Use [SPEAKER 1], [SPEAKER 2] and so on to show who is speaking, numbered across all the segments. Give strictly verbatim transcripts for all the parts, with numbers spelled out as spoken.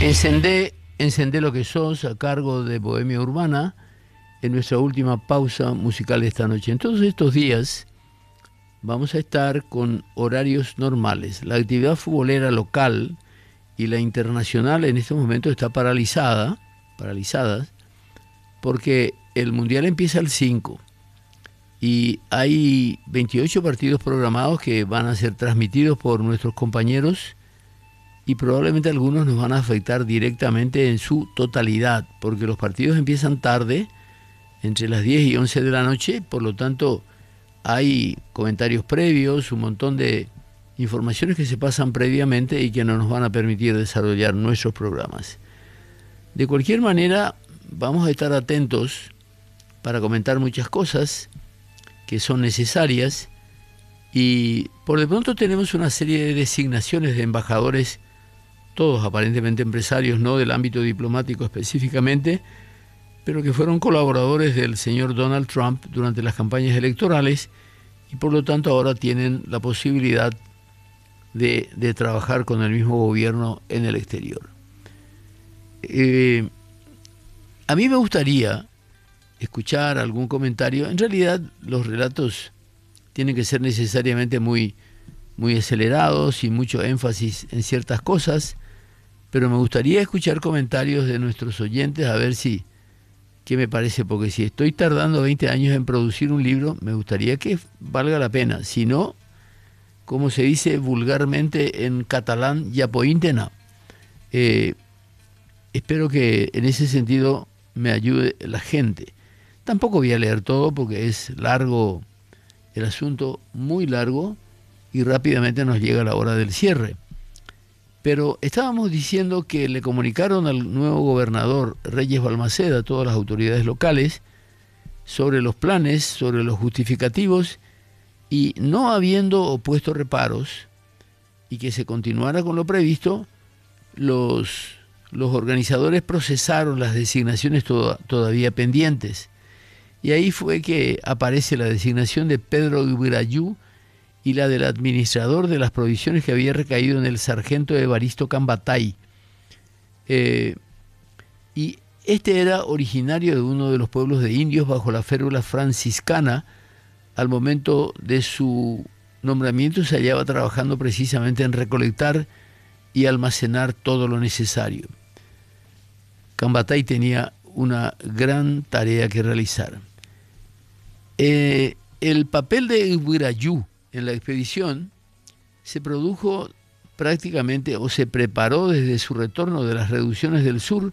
[SPEAKER 1] Encendé, encendé lo que sos a cargo de Bohemia Urbana en nuestra última pausa musical de esta noche. En todos estos días vamos a estar con horarios normales. La actividad futbolera local y la internacional en este momento está paralizada, paralizadas, porque el Mundial empieza el cinco y hay veintiocho partidos programados que van a ser transmitidos por nuestros compañeros y probablemente algunos nos van a afectar directamente en su totalidad, porque los partidos empiezan tarde, entre las diez y once de la noche, por lo tanto hay comentarios previos, un montón de informaciones que se pasan previamente y que no nos van a permitir desarrollar nuestros programas. De cualquier manera, vamos a estar atentos para comentar muchas cosas que son necesarias y por de pronto tenemos una serie de designaciones de embajadores, todos aparentemente empresarios, no del ámbito diplomático específicamente, pero que fueron colaboradores del señor Donald Trump durante las campañas electorales y por lo tanto ahora tienen la posibilidad de, de trabajar con el mismo gobierno en el exterior. Eh, a mí me gustaría escuchar algún comentario. En realidad los relatos tienen que ser necesariamente muy, muy acelerados y mucho énfasis en ciertas cosas, pero me gustaría escuchar comentarios de nuestros oyentes a ver si qué me parece, porque si estoy tardando veinte años en producir un libro, me gustaría que valga la pena. Si no, como se dice vulgarmente en catalán, ya poíntena. Eh, espero que en ese sentido me ayude la gente. Tampoco voy a leer todo porque es largo el asunto, muy largo, y rápidamente nos llega la hora del cierre. Pero estábamos diciendo que le comunicaron al nuevo gobernador Reyes Balmaceda, a todas las autoridades locales, sobre los planes, sobre los justificativos, y no habiendo opuesto reparos, y que se continuara con lo previsto, los, los organizadores procesaron las designaciones to- todavía pendientes. Y ahí fue que aparece la designación de Pedro Iburayú y la del administrador de las provisiones que había recaído en el sargento Evaristo Cambatay. Eh, y este era originario de uno de los pueblos de indios bajo la férula franciscana. Al momento de su nombramiento se hallaba trabajando precisamente en recolectar y almacenar todo lo necesario. Cambatay tenía una gran tarea que realizar. Eh, el papel de Iburayú en la expedición se produjo prácticamente o se preparó desde su retorno de las reducciones del sur,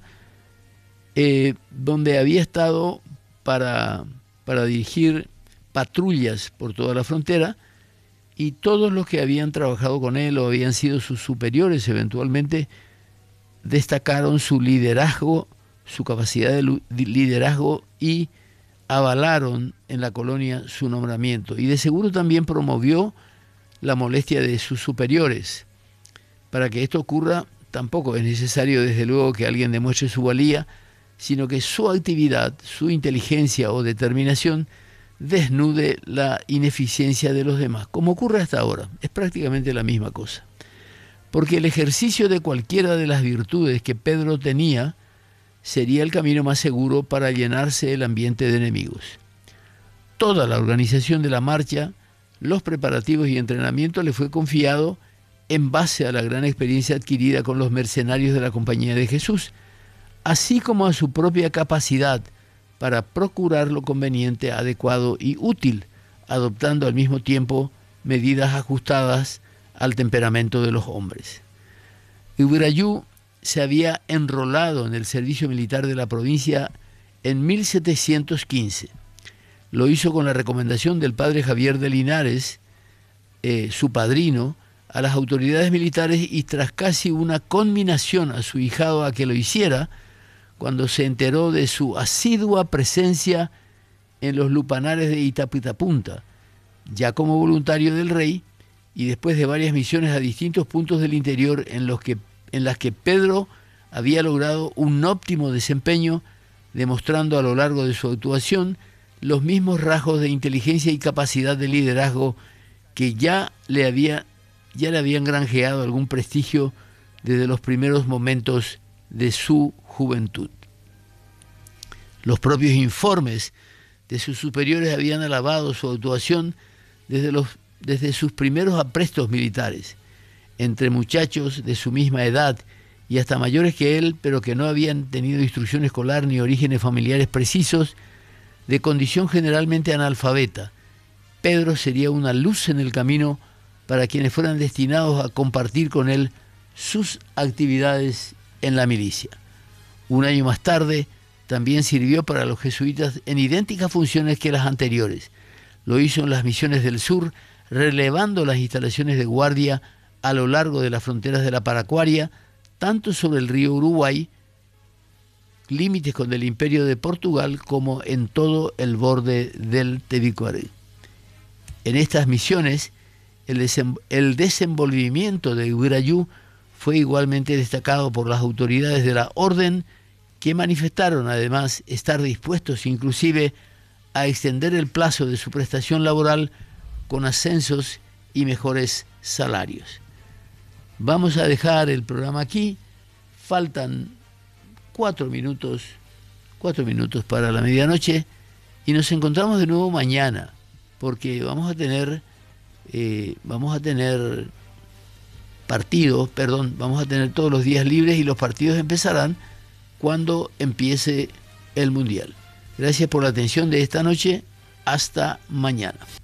[SPEAKER 1] eh, donde había estado para, para dirigir patrullas por toda la frontera, y todos los que habían trabajado con él o habían sido sus superiores eventualmente destacaron su liderazgo, su capacidad de liderazgo y avalaron en la colonia su nombramiento, y de seguro también promovió la molestia de sus superiores. Para que esto ocurra, tampoco es necesario desde luego que alguien demuestre su valía, sino que su actividad, su inteligencia o determinación desnude la ineficiencia de los demás, como ocurre hasta ahora. Es prácticamente la misma cosa. Porque el ejercicio de cualquiera de las virtudes que Pedro tenía sería el camino más seguro para llenarse el ambiente de enemigos. Toda la organización de la marcha, los preparativos y entrenamiento le fue confiado en base a la gran experiencia adquirida con los mercenarios de la Compañía de Jesús, así como a su propia capacidad para procurar lo conveniente, adecuado y útil, adoptando al mismo tiempo medidas ajustadas al temperamento de los hombres. Iburayú se había enrolado en el servicio militar de la provincia en mil setecientos quince. Lo hizo con la recomendación del padre Javier de Linares, eh, su padrino, a las autoridades militares, y tras casi una conminación a su hijado a que lo hiciera, cuando se enteró de su asidua presencia en los lupanares de Itapitapunta, ya como voluntario del rey, y después de varias misiones a distintos puntos del interior en los que en las que Pedro había logrado un óptimo desempeño, demostrando a lo largo de su actuación los mismos rasgos de inteligencia y capacidad de liderazgo que ya le, había, ya le habían granjeado algún prestigio desde los primeros momentos de su juventud. Los propios informes de sus superiores habían alabado su actuación desde, los, desde sus primeros aprestos militares, entre muchachos de su misma edad y hasta mayores que él, pero que no habían tenido instrucción escolar ni orígenes familiares precisos, de condición generalmente analfabeta. Pedro sería una luz en el camino para quienes fueran destinados a compartir con él sus actividades en la milicia. Un año más tarde, también sirvió para los jesuitas en idénticas funciones que las anteriores. Lo hizo en las misiones del sur, relevando las instalaciones de guardia a lo largo de las fronteras de la Paracuaria, tanto sobre el río Uruguay, límites con el Imperio de Portugal, como en todo el borde del Tebicuaré. En estas misiones, el, desem el desenvolvimiento de Ugrayú fue igualmente destacado por las autoridades de la orden, que manifestaron además estar dispuestos inclusive a extender el plazo de su prestación laboral con ascensos y mejores salarios. Vamos a dejar el programa aquí. Faltan cuatro minutos, cuatro minutos para la medianoche y nos encontramos de nuevo mañana, porque vamos a tener, eh, vamos a tener partidos, perdón, vamos a tener todos los días libres y los partidos empezarán cuando empiece el Mundial. Gracias por la atención de esta noche. Hasta mañana.